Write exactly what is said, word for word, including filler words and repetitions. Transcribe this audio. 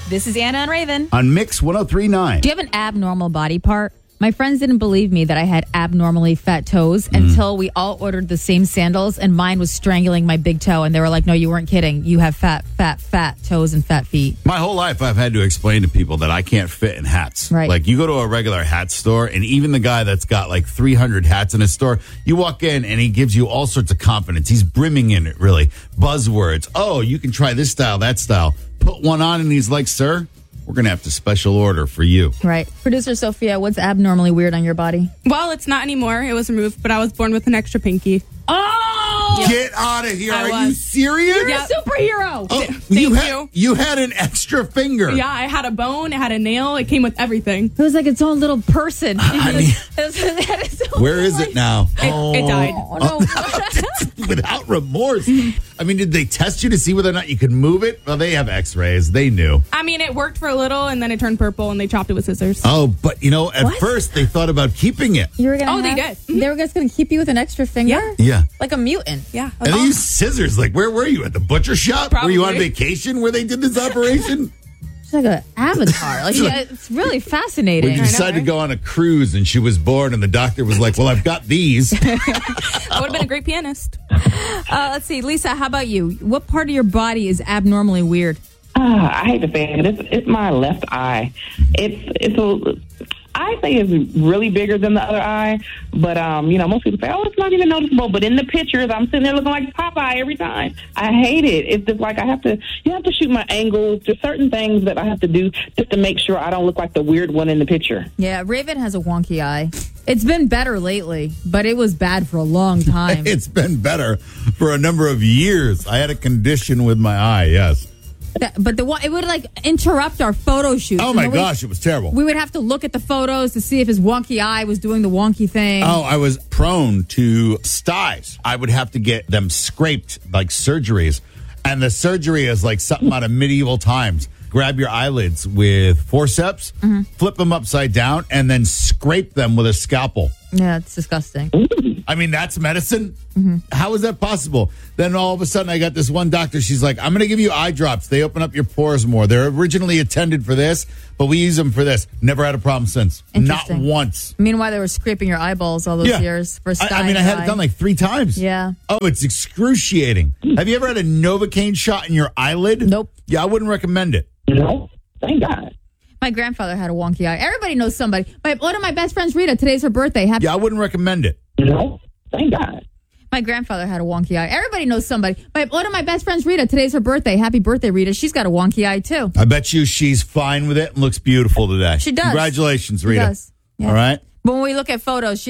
This is Anna and Raven. On Mix one oh three point nine. Do you have an abnormal body part? My friends didn't believe me that I had abnormally fat toes mm. until we all ordered the same sandals and mine was strangling my big toe. And they were like, no, you weren't kidding. You have fat, fat, fat toes and fat feet. My whole life, I've had to explain to people that I can't fit in hats. Right. Like, you go to a regular hat store, and even the guy that's got like three hundred hats in his store, you walk in and he gives you all sorts of confidence. He's brimming in it, really. Buzzwords. Oh, you can try this style, that style. Put one on, and he's like, sir, we're going to have to special order for you. Right. Producer Sophia, what's abnormally weird on your body? Well, it's not anymore. It was removed, but I was born with an extra pinky. Oh! Get out of here. I Are was. you serious? You're Yep. a superhero. Oh, Thank you, had, you. you had an extra finger. Yeah, I had a bone. It had a nail. It came with everything. It was like its own little person. I mean, where is it now? It, it died. Oh, no. Without remorse. I mean, did they test you to see whether or not you could move it? Well, they have x-rays. They knew. I mean, it worked for a little, and then it turned purple, and they chopped it with scissors. Oh, but, you know, at What? first they thought about keeping it. You were gonna Oh, they have- did. They were just going to keep you with an extra finger? Yeah. Yeah. Like a mutant. Yeah. And they used scissors. Like, where were you? At the butcher shop? Were you on Probably. vacation where they did this operation? It's like an avatar. Like, yeah, it's really fascinating. When you know, decided to right? go on a cruise and she was born and the doctor was like, well, I've got these. I would have been a great pianist. Uh, let's see. Lisa, how about you? What part of your body is abnormally weird? Ah, I hate to say it. It's, it's my left eye. It's it's a. I say it's really bigger than the other eye, but um, you know, most people say, "Oh, it's not even noticeable." But in the pictures, I'm sitting there looking like Popeye every time. I hate it. It's just like I have to. You have to shoot my angles. There's certain things that I have to do just to make sure I don't look like the weird one in the picture. Yeah, Raven has a wonky eye. It's been better lately, but it was bad for a long time. It's been better for a number of years. I had a condition with my eye, yes. That- but the one it would like interrupt our photo shoots. Oh, And my then we- gosh, it was terrible. We would have to look at the photos to see if his wonky eye was doing the wonky thing. Oh, I was prone to styes. I would have to get them scraped, like surgeries. And the surgery is like something out of medieval times. Grab your eyelids with forceps, Mm-hmm. flip them upside down, and then scrape them with a scalpel. Yeah, it's disgusting. I mean, that's medicine? Mm-hmm. How is that possible? Then all of a sudden, I got this one doctor. She's like, I'm going to give you eye drops. They open up your pores more. They're originally intended for this, but we use them for this. Never had a problem since. Not Interesting. once. Meanwhile, they were scraping your eyeballs all those Yeah. years for a I, sty I mean, in I your had it eye. done like three times. Yeah. Oh, it's excruciating. Have you ever had a Novocaine shot in your eyelid? Nope. Yeah, I wouldn't recommend it. No, thank God. My grandfather had a wonky eye. Everybody knows somebody. My, one of my best friends, Rita, today's her birthday. Happy. Yeah, I wouldn't recommend it. No, thank God. My grandfather had a wonky eye. Everybody knows somebody. My, one of my best friends, Rita, today's her birthday. Happy birthday, Rita. She's got a wonky eye, too. I bet you she's fine with it and looks beautiful today. She does. Congratulations, She Rita. does. Yeah. All right. But when we look at photos, she